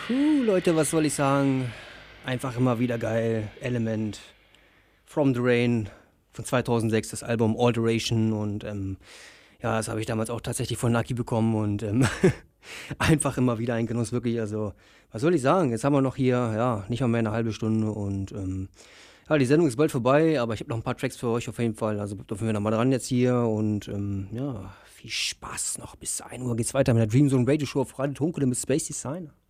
Leute, was soll ich sagen? Einfach immer wieder geil. Element, From the Rain von 2006, das Album Alteration und ja, das habe ich damals auch tatsächlich von Naki bekommen und einfach immer wieder ein Genuss, wirklich. Also, was soll ich sagen? Jetzt haben wir noch hier, ja, nicht mal mehr eine halbe Stunde und ja, die Sendung ist bald vorbei, aber ich habe noch ein paar Tracks für euch auf jeden Fall. Also dürfen wir noch mal dran jetzt hier und ja, viel Spaß noch. Bis 1 Uhr geht's weiter mit der Dream Zone Radio Show auf Radio Tunkele mit Space Designer.